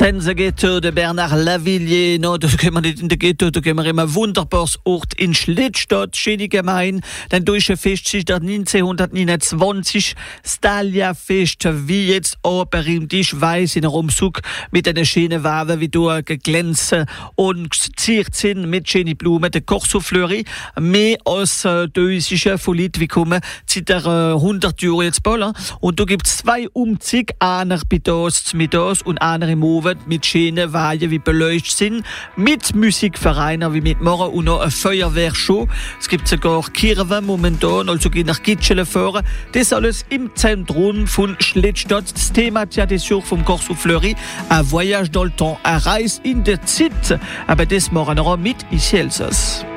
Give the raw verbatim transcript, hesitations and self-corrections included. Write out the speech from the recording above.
Sense Ghetto de Bernard Lavilliers, no, da gehen wir nicht in den Ghetto, da gehen wir immer wunderbares Ort in Schlittstadt, schöne Gemein. Dann durch ein Fest ist das neunzehnhundertneunundzwanzig, Stallia Fest, wie jetzt auch berühmt ist, weiss in einem Umzug mit einer schönen Wabe, wie du geglänzt und geziert sind mit schönen Blumen, der Corso Fleury, mehr als äh, dösische Folie, wie kommen, seit der äh, hundert Jahre jetzt bald. Und da gibt es zwei Umzüge, einer bei das mit das und einer im Oven mit schönen Weihen, wie beleuchtet sind, mit Musikvereinen wie mit Morgen und noch eine Feuerwehrshow. Es gibt sogar Kirchen momentan, also gehen nach Kitschele fahren. Das alles im Zentrum von Schlittstadt. Das Thema des Jours vom Corso Fleury, ein Voyage dans le temps, eine Reise in der Zeit. Aber das machen wir mit Ici Elsass.